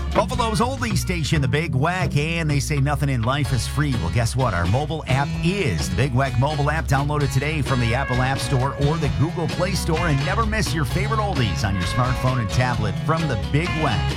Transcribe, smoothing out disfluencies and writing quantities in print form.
Buffalo's oldie station, the Big Wack, and they say nothing in life is free. Well, guess what? Our mobile app is the Big Wack mobile app. Download it today from the Apple App Store or the Google Play Store and never miss your favorite oldies on your smartphone and tablet from the Big Wack.